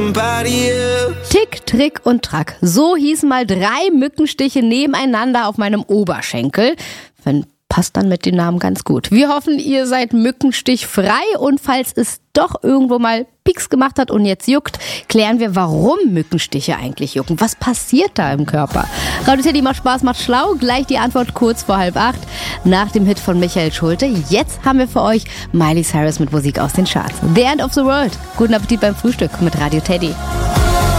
somebody else. Tick, Trick und Track. So hießen mal 3 Mückenstiche nebeneinander auf meinem Oberschenkel. Passt dann mit den Namen ganz gut. Wir hoffen, ihr seid mückenstichfrei und falls es doch irgendwo mal Pieks gemacht hat und jetzt juckt, klären wir, warum Mückenstiche eigentlich jucken. Was passiert da im Körper? Radio Teddy macht Spaß, macht schlau. Gleich die Antwort kurz vor 7:30 nach dem Hit von Michael Schulte. Jetzt haben wir für euch Miley Cyrus mit Musik aus den Charts. The End of the World. Guten Appetit beim Frühstück mit Radio Teddy.